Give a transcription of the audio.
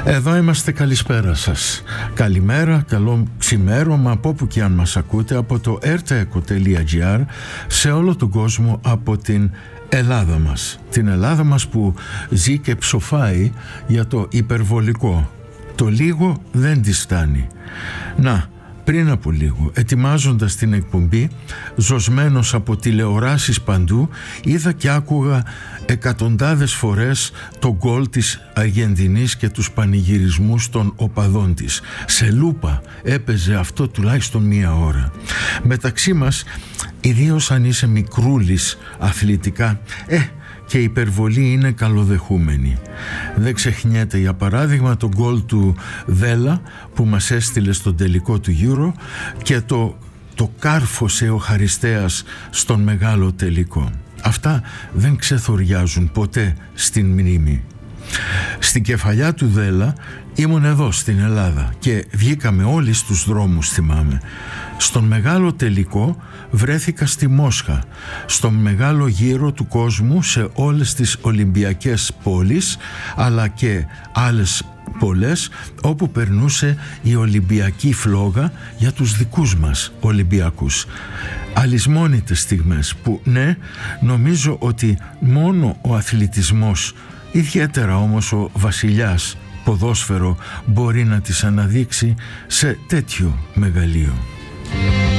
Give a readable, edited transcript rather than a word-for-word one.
Εδώ είμαστε, καλησπέρα σας. Καλημέρα, καλό ξημέρωμα από όπου και αν μας ακούτε, από το rteco.gr σε όλο τον κόσμο, από την Ελλάδα μας. Την Ελλάδα μας που ζει και ψοφάει για το υπερβολικό. Το λίγο δεν της φτάνει. Να, πριν από λίγο, ετοιμάζοντας την εκπομπή, ζωσμένος από τηλεοράσεις παντού, είδα και άκουγα εκατοντάδες φορές το γκολ της Αργεντινής και τους πανηγυρισμούς των οπαδών της. Σε λούπα έπαιζε αυτό τουλάχιστον μία ώρα. Μεταξύ μας, ιδίως αν είσαι μικρούλης αθλητικά, και η υπερβολή είναι καλοδεχούμενη. Δεν ξεχνιέται για παράδειγμα το γκολ του Δέλα που μας έστειλε στον τελικό του Euro και το κάρφωσε ο Χαριστέας στον μεγάλο τελικό. Αυτά δεν ξεθοριάζουν ποτέ στην μνήμη. Στην κεφαλιά του Δέλα ήμουν εδώ στην Ελλάδα και βγήκαμε όλοι στους δρόμους, θυμάμαι. Στον μεγάλο τελικό βρέθηκα στη Μόσχα, στον μεγάλο γύρο του κόσμου, σε όλες τις Ολυμπιακές πόλεις, αλλά και άλλες πολλές όπου περνούσε η Ολυμπιακή φλόγα για τους δικούς μας Ολυμπιακούς. Αλυσμόνητες στιγμές που, ναι, νομίζω ότι μόνο ο αθλητισμός, ιδιαίτερα όμως ο βασιλιάς ποδόσφαιρο, μπορεί να τις αναδείξει σε τέτοιο μεγαλείο.